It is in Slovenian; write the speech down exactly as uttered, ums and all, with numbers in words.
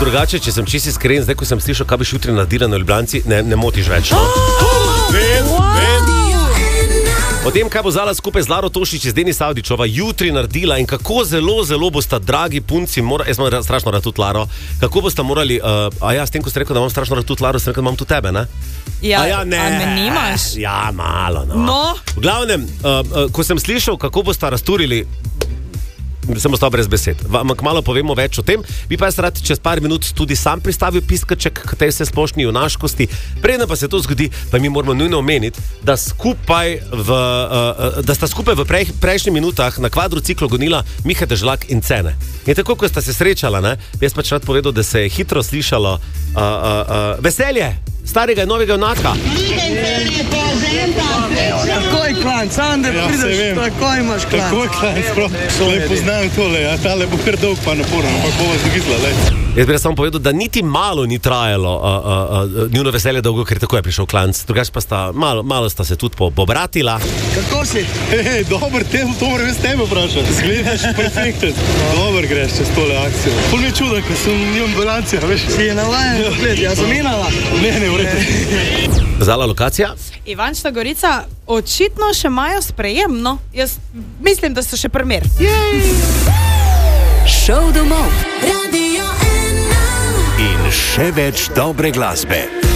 Drugače, če sem čisto iskren, zdaj ko sem slišal, kaj biš jutri naredila na Ljubljanci, ne, ne motiš več. No? Vem, vem. O tem, kaj bo Zala skupaj z Laro Tošič iz Denis Avdićova jutri naredila in kako zelo, zelo bosta dragi punci, mora, jaz imam strašno rad tudi Laro, kako bosta morali, uh, a ja, s tem, ko ste rekel, da imam strašno rad tudi Laro, sem rekel, da imam tudi tebe, ne? Ja, a ja, ne. A me nimaš? Ja, malo, no. No. V glavnem, uh, uh, ko sem slišal, kako bosta razturili, sem ostal brez besed. Vam kmalo povemo več o tem. Bi pa jaz rad čez par minut tudi sam pristavil piskaček k tej vse splošni junaškosti. Preden pa se to zgodi, pa mi moramo nujno omeniti, da skupaj v, uh, da sta skupaj v prej, prejšnjih minutah na kvadrociklu gonila Miha Dežlak in Cene. In tako, ko sta se srečala, ne, jaz pač rad povedal, da se je hitro slišalo uh, uh, uh, veselje starega in novega junaka. Takoj klanc, Ander, ja, prideš, takoj imaš klanc. Takoj klanc, prav. Tole poznam tole, ja, tale bo kar dolg pa naporno, ampak bo vas dogizla, le. Jaz bi samo povedal, da niti malo ni trajalo uh, uh, uh, njuno veselje dolgo, ker tako je prišel klanc. Drugač pa sta, malo, malo sta se tudi pobratila. Kako si? Hej, dober, te, to moram jaz tebe vprašati. Zgledaš perfekten. Dober greš čez tole akcijo. Pol mi je čuda, ko sem njim balancija, veš. Si je navajen, pogled, ja sem inala. Ne, ne, v redu. Zala lokacija? Ivančna Gorica, očitno še imajo sprejemno. Jaz mislim, da so še primer. Šov domov. Radio ena. In še več dobre glasbe.